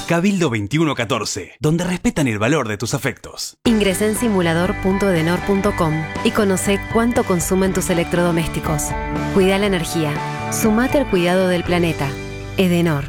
Cabildo 2114, donde respetan el valor de tus afectos. Ingresá en simulador.edenor.com y conoce cuánto consumen tus electrodomésticos. Cuida la energía. Sumate al cuidado del planeta. Edenor.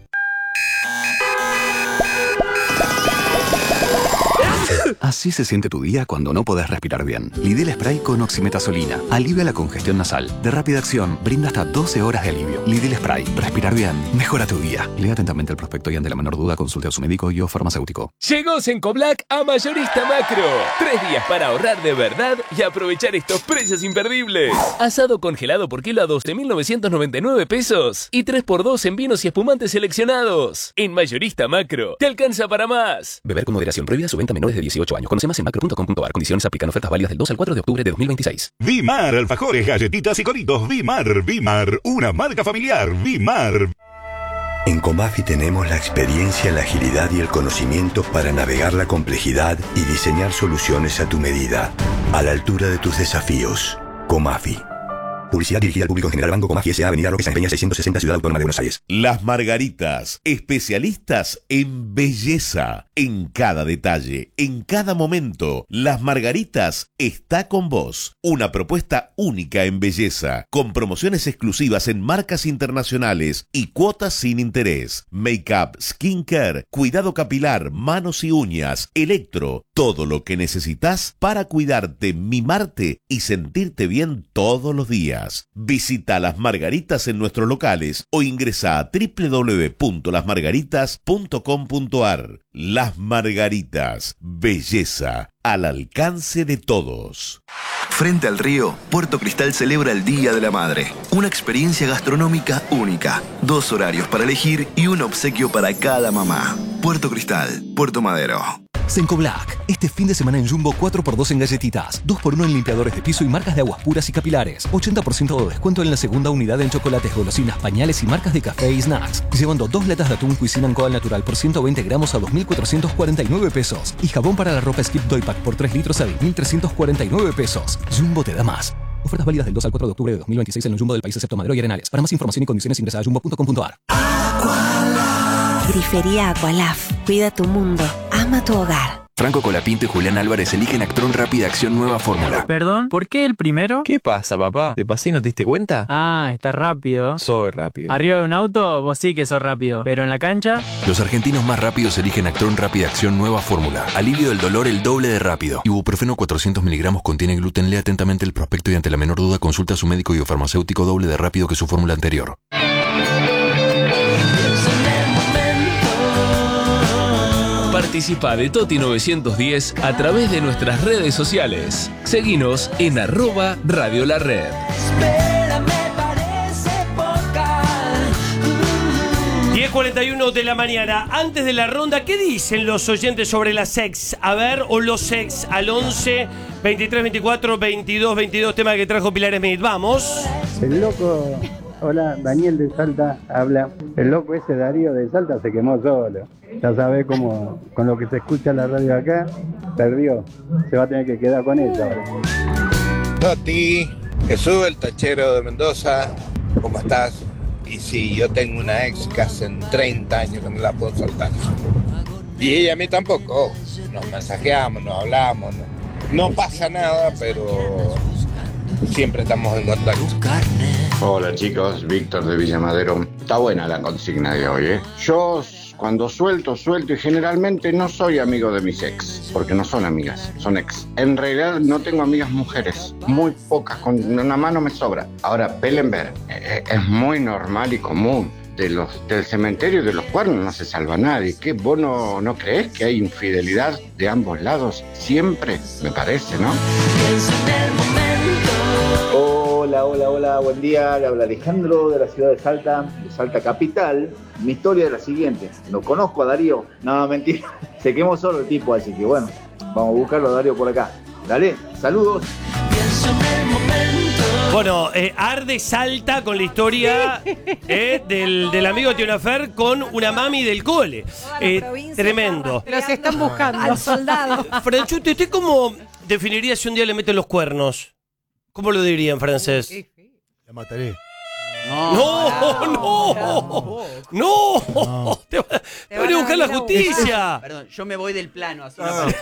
Así se siente tu día cuando no podés respirar bien. Lidl Spray con oximetazolina. Alivia la congestión nasal. De rápida acción, brinda hasta 12 horas de alivio. Lidl Spray. Respirar bien. Mejora tu día. Lea atentamente el prospecto y ante la menor duda consulte a su médico y o farmacéutico. Llegó Sencoblac a Mayorista Macro. 3 días para ahorrar de verdad y aprovechar estos precios imperdibles. Asado congelado por kilo a 12.999 pesos. Y 3x2 en vinos y espumantes seleccionados. En Mayorista Macro. Te alcanza para más. Beber con moderación. Prohibida su venta a menores de 18 años. Conoce más en macro.com.ar. Condiciones aplican. Ofertas válidas del 2 al 4 de octubre de 2026. Vimar, alfajores, galletitas y coritos. Vimar, una marca familiar. Vimar. En Comafi tenemos la experiencia, la agilidad y el conocimiento para navegar la complejidad y diseñar soluciones a tu medida, a la altura de tus desafíos. Comafi. Publicidad dirigida al público en general. Banco Comafi S.A. Avenida Roque San Peña 660, Ciudad Autónoma de Buenos Aires. Las Margaritas, especialistas en belleza. En cada detalle, en cada momento, Las Margaritas está con vos. Una propuesta única en belleza, con promociones exclusivas en marcas internacionales y cuotas sin interés. Make-up, skincare, cuidado capilar, manos y uñas, electro, todo lo que necesitas para cuidarte, mimarte y sentirte bien todos los días. Visita Las Margaritas en nuestros locales o ingresa a www.lasmargaritas.com.ar. Las Margaritas, belleza al alcance de todos. Frente al río, Puerto Cristal celebra el Día de la Madre. Una experiencia gastronómica única. 2 horarios para elegir y un obsequio para cada mamá. Puerto Cristal, Puerto Madero. Sencoblac. Este fin de semana en Jumbo 4x2 en galletitas, 2x1 en limpiadores de piso y marcas de aguas puras y capilares, 80% de descuento en la segunda unidad en chocolates, golosinas, pañales y marcas de café y snacks, llevando 2 latas de atún Cuisine Coal Natural por 120 gramos a 2.449 pesos y jabón para la ropa Skip Doy Pack por 3 litros a 10.349 pesos. Jumbo te da más. Ofertas válidas del 2 al 4 de octubre de 2026 en el Jumbo del país excepto Madero y Arenales. Para más información y condiciones ingresa a jumbo.com.ar. Grifería Aqualaf. Cuida tu mundo. Ama tu hogar. Franco Colapinto y Julián Álvarez eligen Actron Rápida Acción Nueva Fórmula. Perdón, ¿por qué el primero? ¿Qué pasa, papá? ¿Te pasé y no te diste cuenta? Ah, está rápido. Soy rápido. Arriba de un auto, vos sí que sos rápido. Pero en la cancha... Los argentinos más rápidos eligen Actron Rápida Acción Nueva Fórmula. Alivio del dolor el doble de rápido. Ibuprofeno 400 miligramos contiene gluten. Lea atentamente el prospecto y ante la menor duda consulta a su médico y o farmacéutico doble de rápido que su fórmula anterior. Participa de Toti 910 a través de nuestras redes sociales. Seguinos en @Radio La Red. 10:41 de la mañana. Antes de la ronda, ¿qué dicen los oyentes sobre la sex? A ver, o los sex al 11 23 24 22 22, tema que trajo Pilar Smith. Vamos. El loco... Hola, Daniel de Salta habla. El loco ese Darío de Salta se quemó solo. Ya sabe cómo, con lo que se escucha en la radio acá, perdió. Se va a tener que quedar con eso ahora. Toti, Jesús, el tachero de Mendoza, ¿cómo estás? Y sí, yo tengo una ex que hace 30 años que no la puedo soltar. Y ella a mí tampoco. Nos mensajeamos, nos hablamos. No pasa nada, pero siempre estamos en contacto. Hola chicos, Víctor de Villa Madero. Está buena la consigna de hoy, ¿eh? Yo cuando suelto y generalmente no soy amigo de mis ex, porque no son amigas, son ex. En realidad no tengo amigas mujeres, muy pocas, con una mano me sobra. Ahora, Pellenberg, es muy normal y común. Del cementerio y de los cuernos no se salva nadie. ¿Qué? ¿Vos no creés que hay infidelidad de ambos lados? Siempre, me parece, ¿no? Hola, buen día. Le habla Alejandro de la ciudad de Salta capital. Mi historia es la siguiente. No conozco a Darío. No, mentira. Se quemó solo el tipo, así que bueno, vamos a buscarlo a Darío por acá. Dale, saludos. Bueno, arde Salta con la historia del amigo Tionafer con una mami del cole. Tremendo. Los están buscando. Al soldado. Franchute, ¿usted cómo definiría si un día le meten los cuernos? ¿Cómo lo diría en francés? La mataré. ¡No! Te van a buscar la justicia. Perdón, yo me voy del plano. Así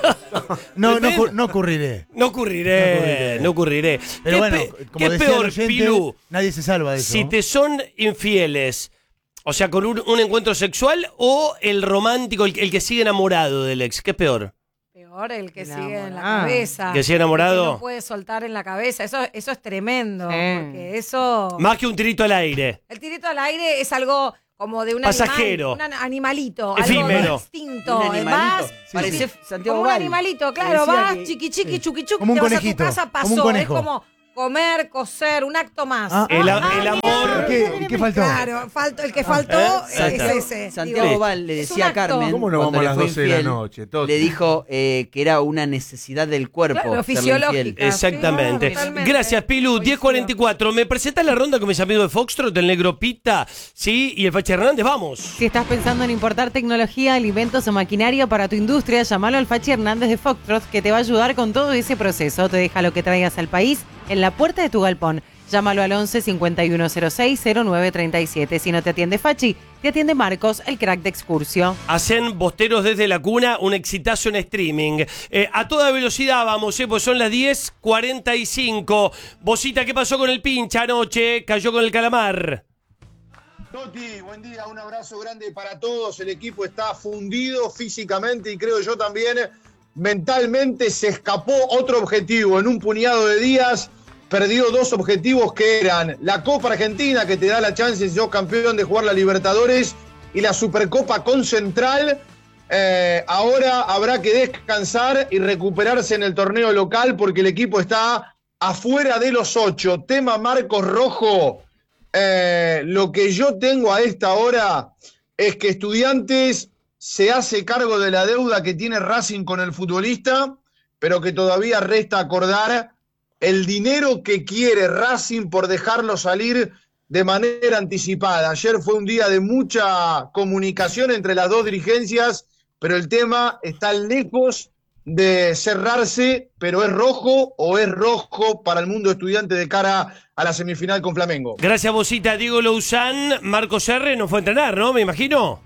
No ocurriré. No ocurriré. Pero bueno, como ¿qué decía peor, el oyente, Pilú? nadie se salva de eso. Si te son infieles, o sea, con un encuentro sexual o el romántico, el que sigue enamorado del ex, ¿qué es peor? Peor el que sigue en la cabeza. ¿Que sigue enamorado? Que no puede soltar en la cabeza. Eso es tremendo. Porque eso... Más que un tirito al aire. El tirito al aire es algo como de un pasajero. Animal, un animalito. Efímero. Algo distinto. Un animalito. Vas, Parece Santiago como un Val. animalito, claro. Decía Vas, que- chiqui, chuqui, chuqui, Como un te vas conejito, a tu casa, pasó. como un conejo. Es como comer, coser, un acto más. El amor. ¿Qué faltó? Claro, el que faltó es ese. Santiago Digo, Val le es un decía a acto. Carmen, ¿Cómo no vamos cuando a las le fue 12 de la infiel, noche, Toti? le dijo que era una necesidad del cuerpo. Claro, serle fisiológica. infiel. Exactamente. Sí, totalmente. Gracias, Pilu. 10:44. ¿Me presentás la ronda con mis amigos de Foxtrot, el Negro Pita? Sí, y el Fachi Hernández. Vamos. Si estás pensando en importar tecnología, alimentos o maquinaria para tu industria, llamalo al Fachi Hernández de Foxtrot, que te va a ayudar con todo ese proceso. Te deja lo que traigas al país en la puerta de tu galpón. Llámalo al 11 5106 0937. Si no te atiende Fachi, te atiende Marcos, el crack de Excursio. Hacen Bosteros desde la cuna, un exitazo en streaming. A toda velocidad vamos, pues son las 10:45. Bocita, ¿qué pasó con el pincha anoche? Cayó con el calamar. Toti, buen día, un abrazo grande para todos. El equipo está fundido físicamente y creo yo también mentalmente. Se escapó otro objetivo en un puñado de días. Perdió dos objetivos que eran la Copa Argentina, que te da la chance, si sos campeón, de jugar la Libertadores, y la Supercopa con Central. Ahora habrá que descansar y recuperarse en el torneo local porque el equipo está afuera de los 8. Tema Marcos Rojo. Lo que yo tengo a esta hora es que Estudiantes se hace cargo de la deuda que tiene Racing con el futbolista, pero que todavía resta acordar el dinero que quiere Racing por dejarlo salir de manera anticipada. Ayer fue un día de mucha comunicación entre las dos dirigencias, pero el tema está lejos de cerrarse, pero ¿es rojo o es rojo para el mundo estudiante de cara a la semifinal con Flamengo? Gracias, Bocita. Diego Louzán, Marcos R. no fue a entrenar, ¿no? Me imagino.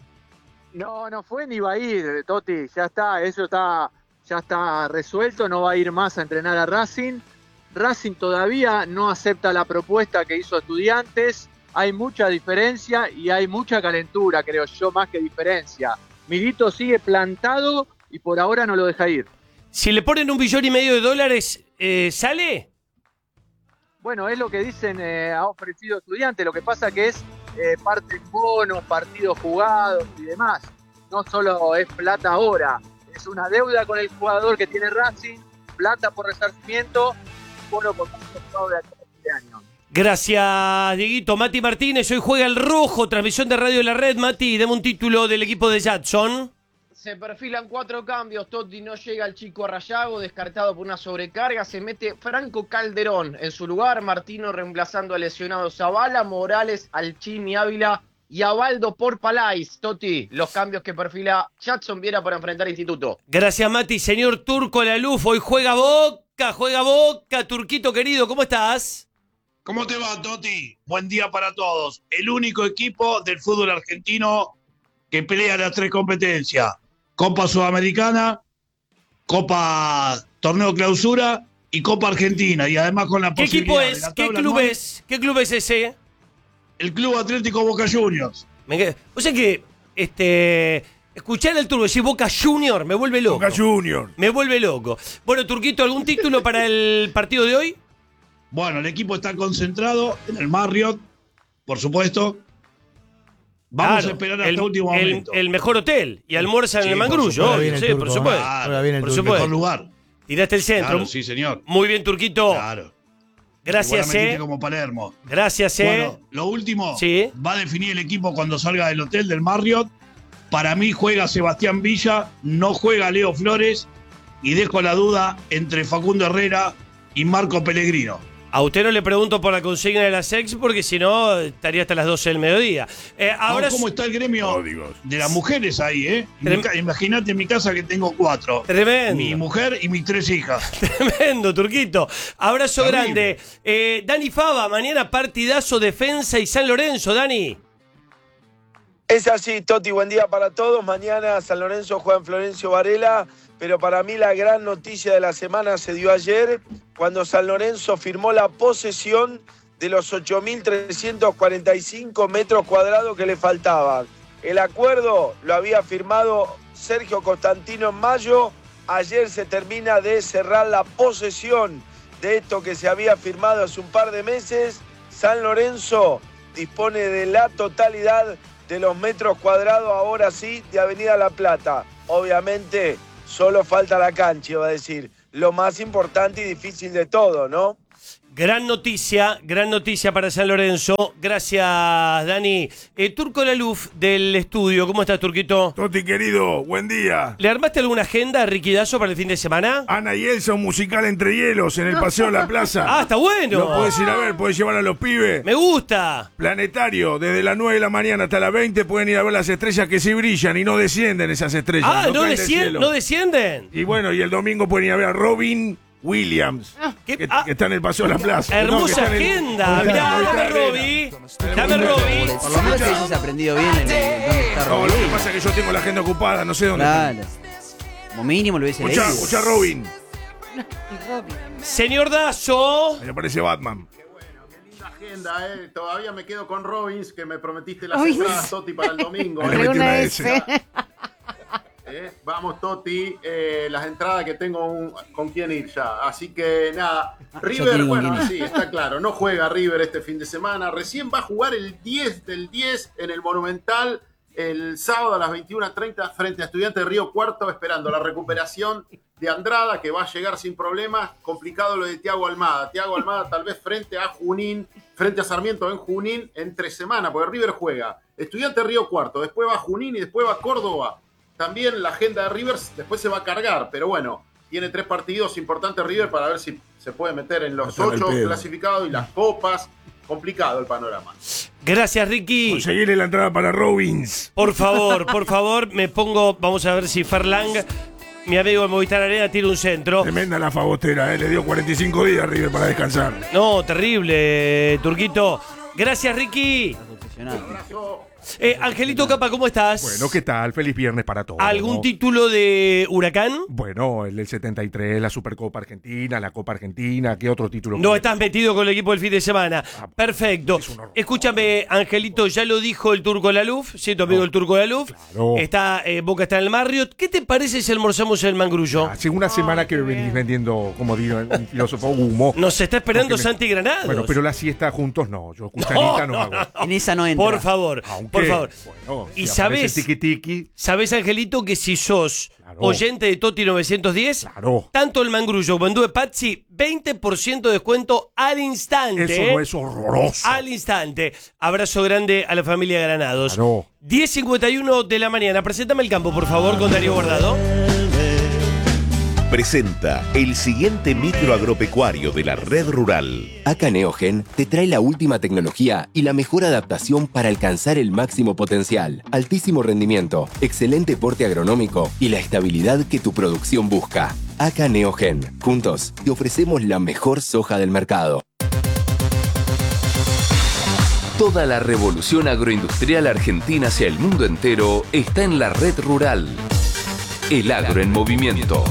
No fue ni va a ir, Toti. Ya está, eso ya está resuelto. No va a ir más a entrenar a Racing. Racing todavía no acepta la propuesta que hizo Estudiantes. Hay mucha diferencia y hay mucha calentura, creo yo, más que diferencia. Milito sigue plantado y por ahora no lo deja ir. Si le ponen $1,5 millones, ¿sale? Bueno, es lo que dicen, ha ofrecido Estudiantes. Lo que pasa que es parte en bonos, partidos jugados y demás. No solo es plata ahora, es una deuda con el jugador que tiene Racing, plata por resarcimiento, bono por partidos jugados de aquí a este año. Gracias, Dieguito. Mati Martínez, hoy juega el Rojo, transmisión de Radio de la Red. Mati, dame un título del equipo de Jackson. Se perfilan 4 cambios. Totti no llega el chico Rayago, descartado por una sobrecarga. Se mete Franco Calderón en su lugar. Martino reemplazando al lesionado Zavala. Morales al Chimi Ávila y a Baldo por Palais. Totti, los cambios que perfila Jackson Viera para enfrentar a Instituto. Gracias, Mati. Señor Turco Laluf, hoy juega Boca. Turquito querido, ¿cómo estás? ¿Cómo te va, Toti? Buen día para todos. El único equipo del fútbol argentino que pelea las 3 competencias. Copa Sudamericana, Copa Torneo Clausura y Copa Argentina. Y además con la ¿Qué equipo posibilidad es? de la ¿Qué tabla club anual, es? ¿Qué club es ese? El Club Atlético Boca Juniors. O sea que, escuchar al Turco decir Boca Junior me vuelve loco. Boca Junior. Me vuelve loco. Bueno, Turquito, ¿algún título para el partido de hoy? Bueno, el equipo está concentrado en el Marriott, por supuesto. Vamos Claro, a esperar hasta el último momento. El mejor hotel. Y almuerzan en el Mangrullo, obvio, sí, por supuesto. Por supuesto. Mejor lugar. Tiraste el centro. Claro, sí, señor. Muy bien, Turquito. Claro. Gracias, Igual metiste como Palermo. Gracias, Bueno, lo último, va a definir el equipo cuando salga del hotel del Marriott. Para mí juega Sebastián Villa, no juega Leo Flores y dejo la duda entre Facundo Herrera y Marco Pellegrino. A usted no le pregunto por la consigna de la sex porque si no estaría hasta las 12 del mediodía. Ahora ¿Cómo está el gremio de las mujeres ahí, eh? Imagínate en mi casa que tengo 4. Tremendo. Mi mujer y mis 3 hijas. Tremendo, Turquito. Abrazo Terrible. grande. Dani Fava, mañana partidazo Defensa y San Lorenzo, Dani. Es así, Toti, buen día para todos. Mañana San Lorenzo juega en Florencio Varela, pero para mí la gran noticia de la semana se dio ayer cuando San Lorenzo firmó la posesión de los 8.345 metros cuadrados que le faltaban. El acuerdo lo había firmado Sergio Constantino en mayo. Ayer se termina de cerrar la posesión de esto que se había firmado hace un par de meses. San Lorenzo dispone de la totalidad de los metros cuadrados, ahora sí, de Avenida La Plata. Obviamente, solo falta la cancha, iba a decir. Lo más importante y difícil de todo, ¿no? Gran noticia para San Lorenzo. Gracias, Dani. Turco Laluf del estudio. ¿Cómo estás, Turquito? Toti, querido, buen día. ¿Le armaste alguna agenda, Riquidazo, para el fin de semana? Ana y Elsa, un musical entre hielos en el Paseo de la Plaza. Ah, está bueno. Lo podés ir a ver, podés llevar a los pibes. Me gusta. Planetario, desde las 9 de la mañana hasta las 20 pueden ir a ver las estrellas que sí brillan y no descienden esas estrellas. Ah, no caen del cielo. descienden. Y bueno, y el domingo pueden ir a ver a Robin Williams, que está en el Paseo de la Plaza. Hermosa agenda. Mirá, dame Robbie. Dame Robbie. Por lo menos te hayas aprendido bien dónde está No, Robin. lo que pasa es que yo tengo la agenda ocupada, no sé dónde Claro. Como mínimo lo hubiese leído. Escuchá, Robin. Señor Dazo. Me parece Batman. Agenda, todavía me quedo con Robbins, que me prometiste las Uy. entradas, Toti, para el domingo. Le metí una S. Vamos, Toti, las entradas que tengo con quién ir ya. Así que nada, yo River, tengo bueno, quién ir. sí, está claro, no juega River este fin de semana. Recién va a jugar el 10 del 10 en el Monumental el sábado a las 21:30 frente a Estudiantes de Río Cuarto, esperando la recuperación de Andrada, que va a llegar sin problemas. Complicado lo de Thiago Almada. Thiago Almada tal vez frente a Sarmiento en Junín entre semana, porque River juega Estudiantes de Río Cuarto, después va a Junín y después va a Córdoba. También la agenda de River después se va a cargar, pero bueno, tiene 3 partidos importantes River para ver si se puede meter en los 8 clasificados y las copas. Complicado el panorama. Gracias, Ricky. Conseguirle la entrada para Robins. Por favor, me pongo. Vamos a ver si Ferlang, mi amigo de Movistar Arena, tira un centro. Tremenda la fagotera, le dio 45 días a River para descansar. No, terrible, Turquito. Gracias, Ricky. Angelito Capa, ¿cómo estás? Bueno, ¿qué tal? Feliz viernes para todos. ¿Algún título de Huracán? Bueno, el del 73, la Supercopa Argentina, la Copa Argentina, ¿qué otro título? No estás metido con el equipo del fin de semana. Perfecto. Escúchame, Angelito, ya lo dijo el Turco Laluf, ¿sí? Tu amigo el Turco Laluf. Claro. Boca está en el Marriott. ¿Qué te parece si almorzamos en el Mangrullo? Hace una semana que venís vendiendo, como digo, un filósofo humo. Nos está esperando Santi Granados. Bueno, pero la siesta juntos no. Yo cucharita no hago. En esa no entra. Por favor. Bueno, y sabes, tiki-tiki. sabes, Angelito, que si sos oyente de Toti 910, tanto el Mangrullo como Endue Pazzi, 20% de descuento al instante. Eso no es horroroso. Al instante. Abrazo grande a la familia Granados. 10:51 de la mañana. Preséntame el campo, por favor, con Darío Bordado. Presenta el siguiente micro agropecuario de la red rural. ACA Neogen te trae la última tecnología y la mejor adaptación para alcanzar el máximo potencial, altísimo rendimiento, excelente porte agronómico y la estabilidad que tu producción busca. ACA Neogen. Juntos te ofrecemos la mejor soja del mercado. Toda la revolución agroindustrial argentina hacia el mundo entero está en la red rural. El agro en movimiento.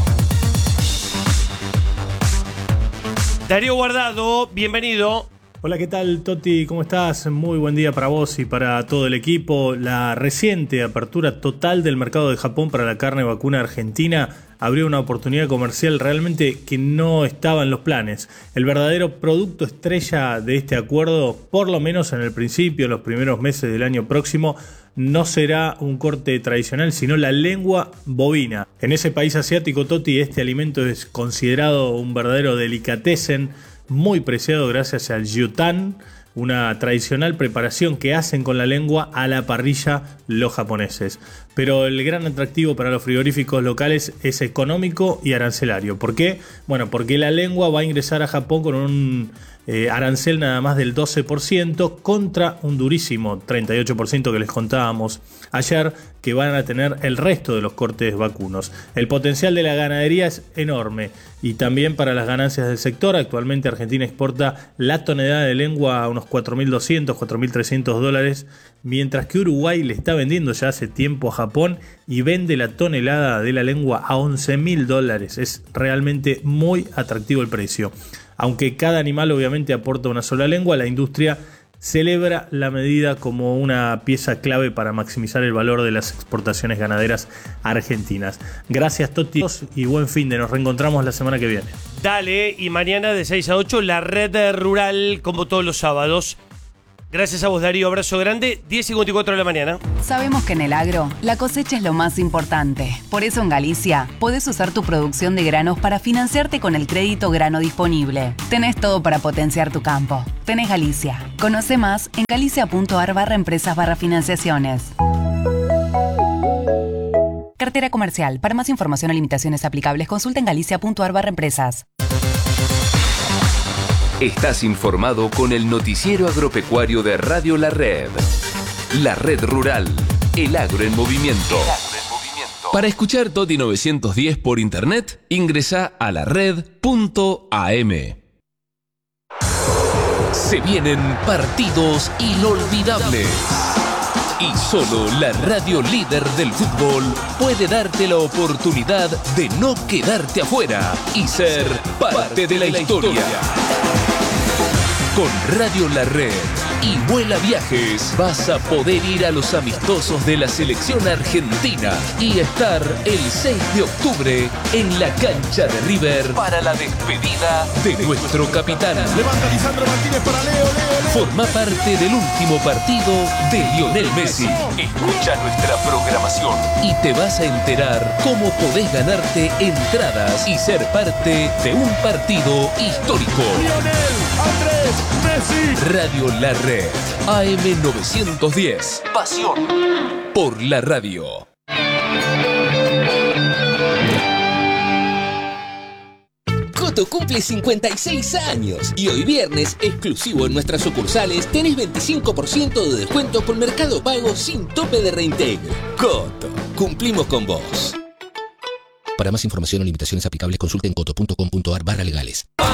Darío Guardado, bienvenido. Hola, ¿qué tal, Toti? ¿Cómo estás? Muy buen día para vos y para todo el equipo. La reciente apertura total del mercado de Japón para la carne vacuna argentina abrió una oportunidad comercial realmente que no estaba en los planes. El verdadero producto estrella de este acuerdo, por lo menos en el principio, los primeros meses del año próximo, no será un corte tradicional, sino la lengua bovina. En ese país asiático, Toti, este alimento es considerado un verdadero delicatessen, muy preciado gracias al gyutan, una tradicional preparación que hacen con la lengua a la parrilla los japoneses. Pero el gran atractivo para los frigoríficos locales es económico y arancelario. ¿Por qué? Bueno, porque la lengua va a ingresar a Japón con un arancel nada más del 12% contra un durísimo 38% que les contábamos ayer, que van a tener el resto de los cortes vacunos. El potencial de la ganadería es enorme y también para las ganancias del sector. Actualmente Argentina exporta la tonelada de lengua a unos $4.200, $4.300, mientras que Uruguay le está vendiendo ya hace tiempo a Japón y vende la tonelada de la lengua a $11.000. Es realmente muy atractivo el precio. Aunque cada animal obviamente aporta una sola lengua, la industria celebra la medida como una pieza clave para maximizar el valor de las exportaciones ganaderas argentinas. Gracias, Toti, y buen fin de. Nos reencontramos la semana que viene. Dale, y mañana de 6 a 8 la red rural como todos los sábados. Gracias a vos, Darío. Abrazo grande. 10:54 de la mañana. Sabemos que en el agro la cosecha es lo más importante. Por eso en Galicia podés usar tu producción de granos para financiarte con el crédito grano disponible. Tenés todo para potenciar tu campo. Tenés Galicia. Conoce más en galicia.ar/empresas/financiaciones. Cartera comercial. Para más información o limitaciones aplicables, consulta en galicia.ar/empresas. Estás informado con el noticiero agropecuario de Radio La Red. La Red Rural. El agro en movimiento. Para escuchar Toti 910 por internet, ingresa a lared.am. Se vienen partidos inolvidables. Y solo la radio líder del fútbol puede darte la oportunidad de no quedarte afuera y ser parte de la historia. Con Radio La Red y Vuela Viajes vas a poder ir a los amistosos de la selección argentina y estar el 6 de octubre en la cancha de River para la despedida de nuestro capitán. Levanta Lisandro Martínez para Leo. Forma parte del último partido de Lionel Messi. Escucha nuestra programación y te vas a enterar cómo podés ganarte entradas y ser parte de un partido histórico. Lionel Andrés Messi. Radio La Red, AM 910. Pasión por la radio. Coto cumple 56 años y hoy viernes, exclusivo en nuestras sucursales, tenés 25% de descuento con Mercado Pago sin tope de reintegro. Coto, cumplimos con vos. Para más información o limitaciones aplicables, consulten coto.com.ar/legales.